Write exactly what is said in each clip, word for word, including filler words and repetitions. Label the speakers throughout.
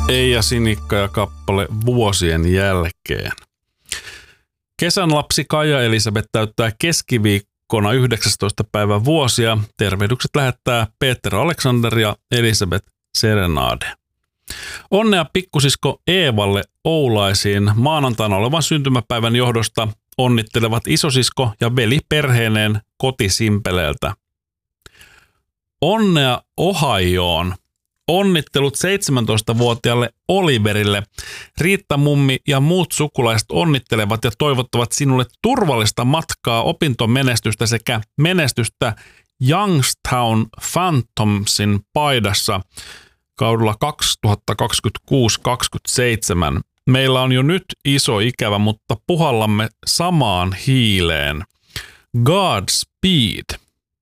Speaker 1: Eija Sinikka ja kappale Vuosien jälkeen. Kesän lapsi Kaija Elisabeth täyttää keskiviikkona yhdeksästoista päivä vuosia. Tervehdykset lähettää Peter Alexander ja Elisabeth Serenade. Onnea pikkusisko Eevalle Oulaisiin maanantaina olevan syntymäpäivän johdosta onnittelevat isosisko ja veli perheineen kotisimpeleeltä. Onnea Ohioon. Onnittelut seitsemäntoistavuotiaalle Oliverille. Riitta mummi ja muut sukulaiset onnittelevat ja toivottavat sinulle turvallista matkaa, opintomenestystä sekä menestystä Youngstown Phantomsin paidassa kaudella kaksituhattakaksikymmentäkuusi kaksikymmentäseitsemän. Meillä on jo nyt iso ikävä, mutta puhallamme samaan hiileen. Godspeed.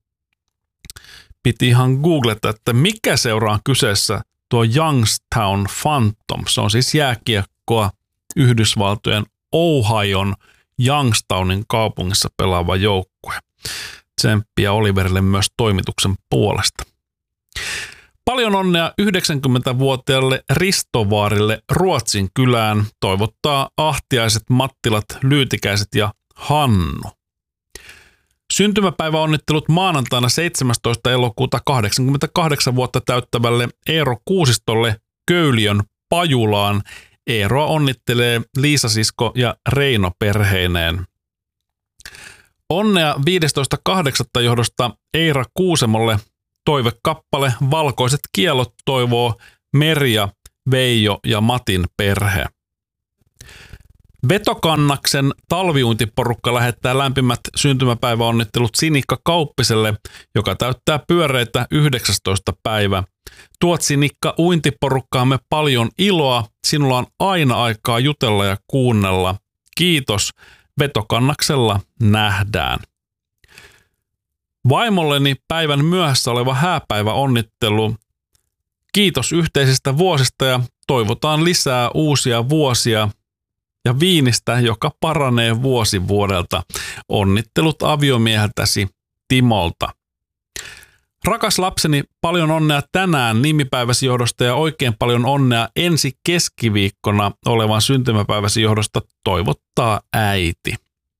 Speaker 1: Piti ihan googleta, että mikä seuraa kyseessä tuo Youngstown Phantom. Se on siis jääkiekkoa Yhdysvaltojen Ohion Youngstownin kaupungissa pelaava joukkue. Tsemppiä Oliverille myös toimituksen puolesta. Paljon onnea yhdeksänkymmentävuotiaalle Ristovaarille Ruotsin kylään, toivottaa Ahtiaiset, Mattilat, Lyytikäiset ja Hannu. Syntymäpäiväonnittelut maanantaina seitsemästoista elokuuta kahdeksankymmentäkahdeksan vuotta täyttävälle Eero Kuusistolle Köyliön Pajulaan. Eeroa onnittelee Liisa-sisko ja Reino perheineen. Onnea viidestoista kahdeksatta johdosta Eira Kuusemolle. Toivekappale Valkoiset kielot toivoo Merja, Veijo ja Matin perhe. Vetokannaksen talviuintiporukka lähettää lämpimät syntymäpäiväonnittelut Sinikka Kauppiselle, joka täyttää pyöreitä yhdeksästoista päivä. Tuot Sinikka uintiporukkaamme paljon iloa, sinulla on aina aikaa jutella ja kuunnella. Kiitos, Vetokannaksella nähdään. Vaimolleni päivän myöhässä oleva hääpäivä onnittelu. Kiitos yhteisistä vuosista ja toivotaan lisää uusia vuosia ja viinistä, joka paranee vuosi vuodelta. Onnittelut aviomieheltäsi Timolta. Rakas lapseni, paljon onnea tänään nimipäiväsi johdosta ja oikein paljon onnea ensi keskiviikkona olevan syntymäpäiväsi johdosta, toivottaa äiti.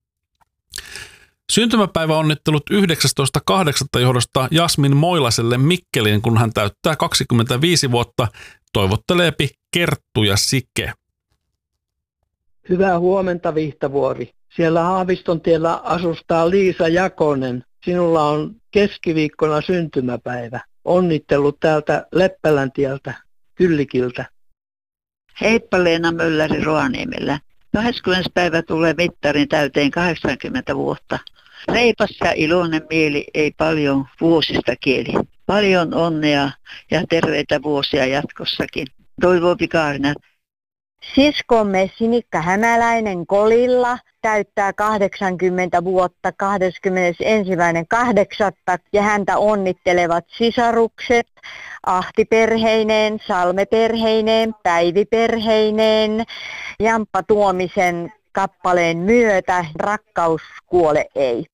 Speaker 1: Syntymäpäiväonnittelut yhdeksästoista kahdeksatta johdosta Jasmin Moilaselle Mikkeliin, kun hän täyttää kaksikymmentäviisi vuotta, toivotteleepi Kerttu ja Sike.
Speaker 2: Hyvää huomenta, Vihtavuori. Siellä Haavistontiellä asustaa Liisa Jakonen. Sinulla on keskiviikkona syntymäpäivä. Onnittelut täältä Leppälänttieltä Kyllikiltä.
Speaker 3: Heippa, Leena Mölläri Rovaniemellä. kahdeskymmenes päivä tulee mittarin täyteen kahdeksankymmentä vuotta. Reipas ja iloinen mieli, ei paljon vuosista kieli. Paljon onnea ja terveitä vuosia jatkossakin. Toivoo Pikaarina.
Speaker 4: Siskomme Sinikka Hämäläinen Kolilla täyttää kahdeksankymmentä vuotta kahdeskymmenesensimmäinen kahdeksatta ja häntä onnittelevat sisarukset Ahti-perheineen, Salme-perheineen, Päivi-perheineen, Jamppa Tuomisen kappaleen myötä Rakkaus kuole ei.